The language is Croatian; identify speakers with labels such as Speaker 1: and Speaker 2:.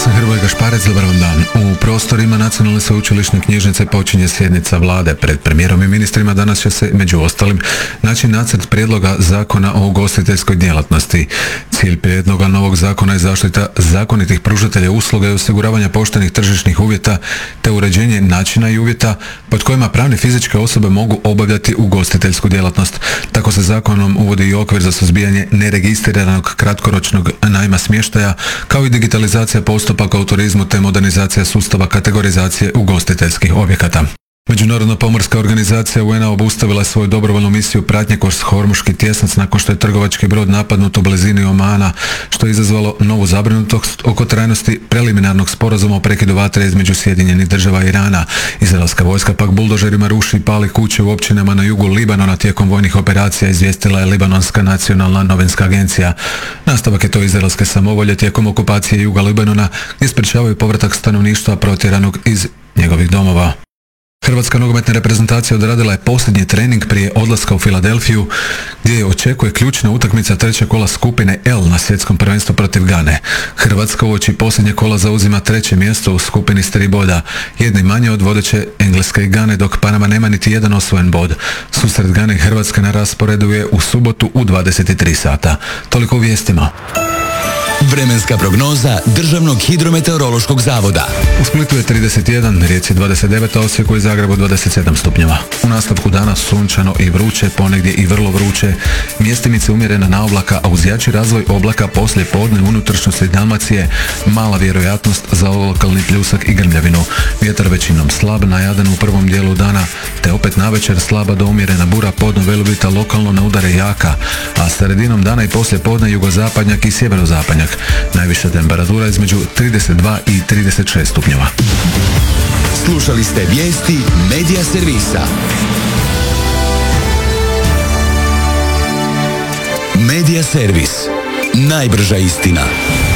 Speaker 1: sam Hrvoje Gašparec, dobar vam dan. U prostorima Nacionalne sveučilišne knjižnice počinje sjednica vlade. Pred premijerom i ministrima danas će se, među ostalim, naći nacrt prijedloga zakona o ugostiteljskoj djelatnosti. Cilj prijedloga novog zakona je zaštita zakonitih pružatelja usluga i osiguravanja poštenih tržišnih uvjeta te uređenje načina i uvjeta pod kojima pravne i fizičke osobe mogu obavljati ugostiteljsku djelatnost. Tako se zakonom uvodi i okvir za suzbijanje neregistriranog kratkoročnog najma smještaja, kao i digitalizacija postupaka u turizmu te modernizacija sustava kategorizacije ugostiteljskih objekata. Međunarodna pomorska organizacija UN-a obustavila je svoju dobrovoljnu misiju pratnje kroz Hormuški tjesnac nakon što je trgovački brod napadnut u blizini Omana, što je izazvalo novu zabrinutost oko trajnosti preliminarnog sporazuma o prekidu vatre između Sjedinjenih Država i Irana. Izraelska vojska pak buldožerima ruši i pali kuće u općinama na jugu Libanona tijekom vojnih operacija, izvijestila je Libanonska nacionalna novinska agencija. Nastavak je to izraelske samovolje tijekom okupacije juga Libanona, gdje sprečavaju povratak stanovništva protjeranog iz njegovih domova. Hrvatska nogometna reprezentacija odradila je posljednji trening prije odlaska u Filadelfiju, gdje je očekuje ključna utakmica trećeg kola skupine L na svjetskom prvenstvu protiv Gane. Hrvatska uoči posljednje kola zauzima treće mjesto u skupini s 3 boda, jedni manje od vodeće Engleske i Gane, dok Panama nema niti jedan osvojen bod. Susret Gane i Hrvatske na rasporedu je u subotu u 23 sata. Toliko u vijestima.
Speaker 2: Vremenska prognoza Državnog hidrometeorološkog zavoda.
Speaker 1: U Splitu je 31, Rijeci 29, a Osijeku i Zagrebu 27 stupnjeva. U nastavku dana sunčano i vruće, ponegdje i vrlo vruće. Mjestimice umjerena na oblaka, a uz jači razvoj oblaka poslije podne u unutrašnjosti Dalmacije mala vjerojatnost za lokalni pljusak i grmljavinu. Vjetar većinom slab na Jadranu u prvom dijelu dana, te opet navečer slaba do umjerena bura, podno velebita lokalno na udare jaka, a sredinom dana i poslije podne jugozapadnjak i sjeverozapadnjak. Najviša temperatura između 32 i 36 stupnjeva.
Speaker 2: Slušali ste vijesti Medija servisa. Medija servis. Najbrža istina.